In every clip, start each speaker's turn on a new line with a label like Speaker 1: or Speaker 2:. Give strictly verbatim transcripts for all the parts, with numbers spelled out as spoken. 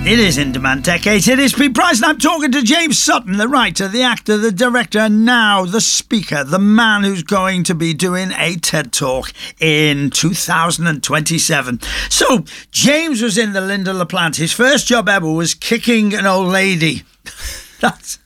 Speaker 1: It is In Demand Decades. It is Pete Price, and I'm talking to James Sutton, the writer, the actor, the director, and now the speaker, the man who's going to be doing a TED Talk in two thousand twenty-seven. So, James was in the Linda LaPlante. His first job ever was kicking an old lady. That's,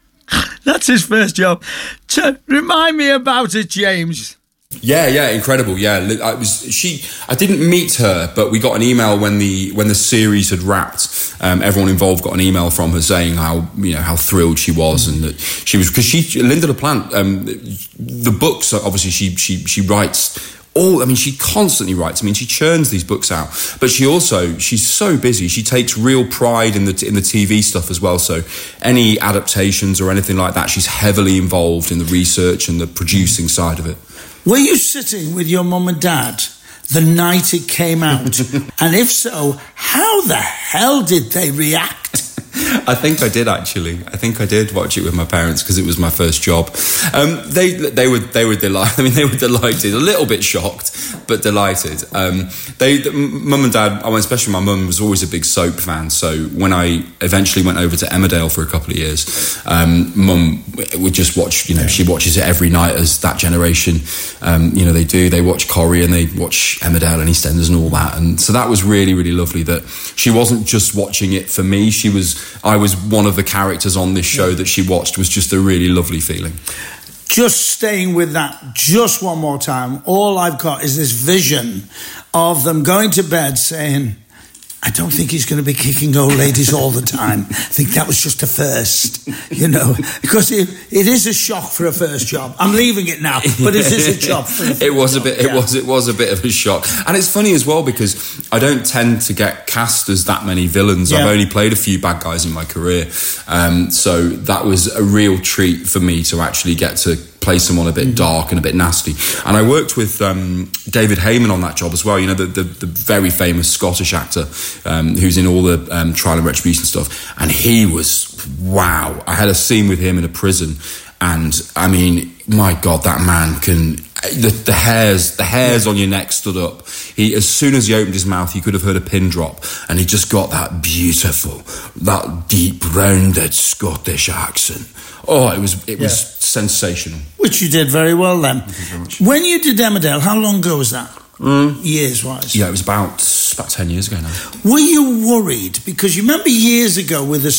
Speaker 1: that's his first job. To remind me about it, James.
Speaker 2: Yeah, yeah, incredible. Yeah, I was she. I didn't meet her, but we got an email when the when the series had wrapped. Um, everyone involved got an email from her saying how you know how thrilled she was and that she was because she Linda LaPlante. Um, the books, obviously, she she she writes. All, I mean, she constantly writes. I mean, she churns these books out, but she also, she's so busy. She takes real pride in the in the T V stuff as well. So any adaptations or anything like that, she's heavily involved in the research and the producing side of it.
Speaker 1: Were you sitting with your mum and dad the night it came out? And if so, how the hell did they react?
Speaker 2: I think I did actually. I think I did watch it with my parents because it was my first job. Um, they they were they were delighted. I mean, they were delighted, a little bit shocked, but delighted. Um, they, the, mum and dad, I mean, especially my mum, was always a big soap fan. So when I eventually went over to Emmerdale for a couple of years, um, mum would just watch. You know, she watches it every night as that generation. Um, you know, they do. They watch Corrie and they watch Emmerdale and EastEnders and all that. And so that was really really lovely that she wasn't just watching it for me. She was. I was one of the characters on this show that she watched. Was just a really lovely feeling.
Speaker 1: Just staying with that just one more time, all I've got is this vision of them going to bed saying, I don't think he's going to be kicking old ladies all the time. I think that was just a first, you know, because it, it is a shock for a first job. I'm leaving it now, but it is a shock for a first
Speaker 2: It was a bit,
Speaker 1: job.
Speaker 2: it yeah. was, it was a bit of a shock. And it's funny as well because I don't tend to get cast as that many villains. Yeah. I've only played a few bad guys in my career. Um, so that was a real treat for me to actually get to play someone a bit mm-hmm. dark and a bit nasty. And I worked with um, David Heyman on that job as well, you know, the, the, the very famous Scottish actor um, who's in all the um, Trial and Retribution stuff. And he was, wow. I had a scene with him in a prison. And, I mean, my God, that man can... The, the hairs, the hairs yeah. on your neck stood up. He, as soon as he opened his mouth, you could have heard a pin drop, and he just got that beautiful, that deep, rounded Scottish accent. Oh, it was it was yeah. sensational.
Speaker 1: Which you did very well then.
Speaker 2: Thank you very much.
Speaker 1: When you did Emmerdale, how long ago was that?
Speaker 2: Mm.
Speaker 1: Years-wise?
Speaker 2: Yeah, it was about about ten years ago now.
Speaker 1: Were you worried? Because you remember years ago with the